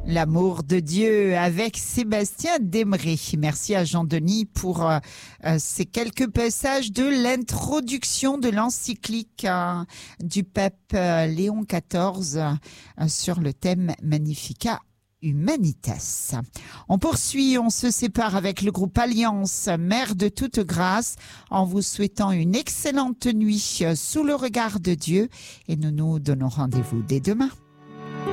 L'amour de Dieu avec Sébastien Desmeray. Merci à Jean-Denis pour ces quelques passages de l'introduction de l'encyclique du pape Léon XIV sur le thème Magnificat Humanitas. On poursuit, on se sépare avec le groupe Alliance, Mère de toute grâce, en vous souhaitant une excellente nuit sous le regard de Dieu et nous nous donnons rendez-vous dès demain.